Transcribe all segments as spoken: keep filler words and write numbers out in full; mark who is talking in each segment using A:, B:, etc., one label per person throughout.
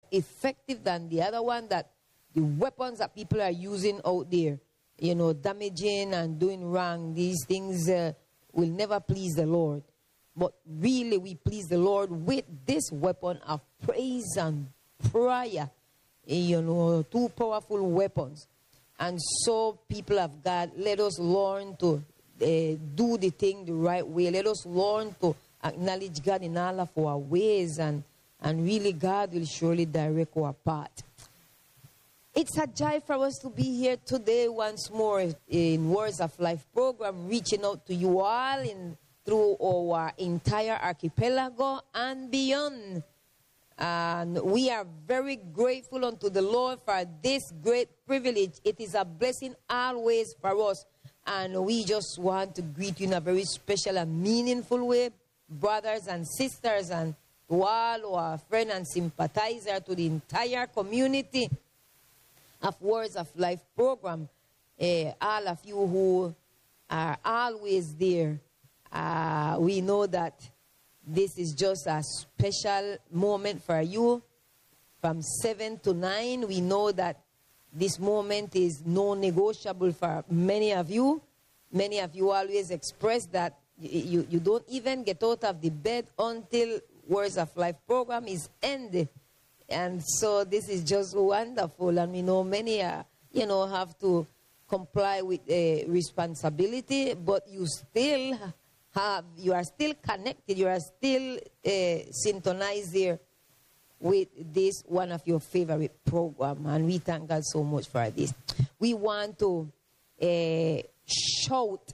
A: effective than the other one, that the weapons that people are using out there, you know, damaging and doing wrong, these things uh, will never please the Lord. But really, we please the Lord with this weapon of praise and prayer. You know, two powerful weapons. And so, people of God, let us learn to uh, do the thing the right way. Let us learn to acknowledge God in all of our ways. And, and really, God will surely direct our path. It's a joy for us to be here today once more in Words of Life program, reaching out to you all in through our entire archipelago and beyond. And we are very grateful unto the Lord for this great privilege. It is a blessing always for us. And we just want to greet you in a very special and meaningful way, brothers and sisters, and to all our friends and sympathizers, to the entire community of Words of Life program. Uh, all of you who are always there. Uh, we know that this is just a special moment for you. From seven to nine, we know that this moment is non-negotiable for many of you. Many of you always express that you, you don't even get out of the bed until Words of Life program is ended. And so this is just wonderful. And we know many, uh, you know, have to comply with uh, responsibility, but you still have, you are still connected, you are still uh, synchronized here with this, one of your favorite program. And we thank God so much for this. We want to uh, shout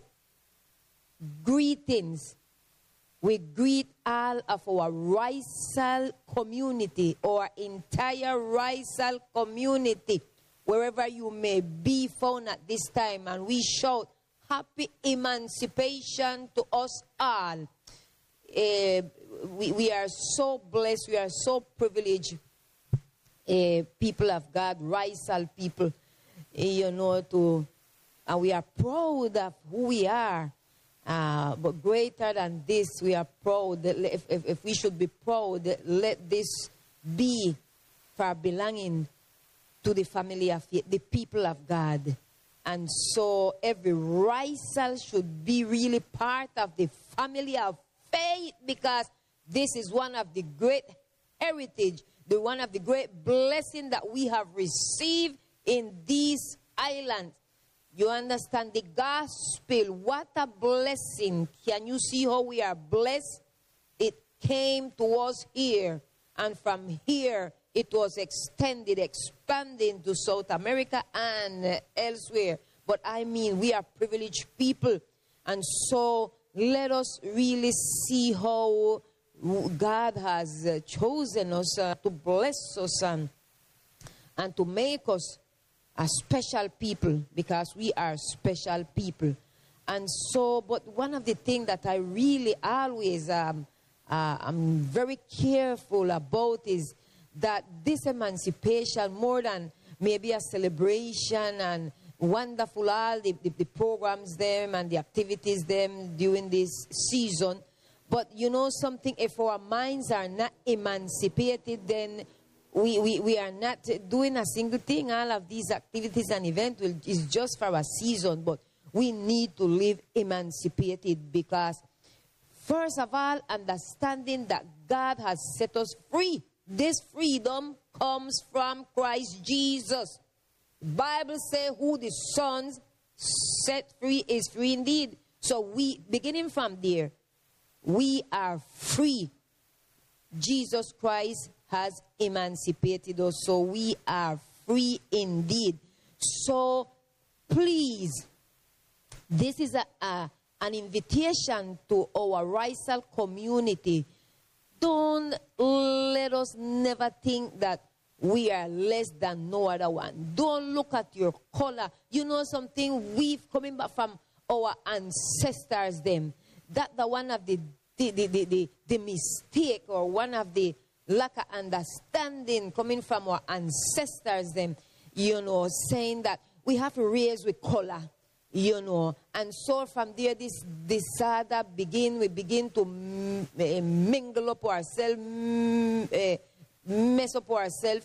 A: greetings. We greet all of our Risal community, our entire Risal community, wherever you may be found at this time. And we shout happy emancipation to us all. Uh, we, we are so blessed, we are so privileged, uh, people of God, Risal people, uh, you know, to, and we are proud of who we are. Uh, but greater than this, we are proud. That if, if, if we should be proud, let this be for belonging to the family of the people of God. And so every Risal should be really part of the family of faith, because this is one of the great heritage, the one of the great blessings that we have received in these islands. You understand the gospel? What a blessing. Can you see how we are blessed? It came to us here, and from here it was extended, expanding to South America and uh, elsewhere. But I mean, we are privileged people, and so let us really see how God has uh, chosen us uh, to bless us and, and to make us a special people, because we are special people. And so, but one of the things that I really always um, uh, I'm very careful about is that this emancipation, more than maybe a celebration and wonderful all the, the, the programs them and the activities them during this season, but you know something, if our minds are not emancipated, then We, we, we are not doing a single thing. All of these activities and events will, is just for a season, but we need to live emancipated, because first of all, understanding that God has set us free. This freedom comes from Christ Jesus. The Bible says who the Son set free is free indeed. So we, beginning from there, we are free. Jesus Christ has emancipated us, so we are free indeed. So please, this is a, a, an invitation to our Risal community. Don't let us never think that we are less than no other one. Don't look at your color. You know something, we've coming back from our ancestors them. That the one of the the, the, the, the, the mistake, or one of the lack of understanding coming from our ancestors them, you know, saying that we have to raise with color, you know. And so from there, this disorder begin, we begin to m- mingle up ourselves, m- uh, mess up ourselves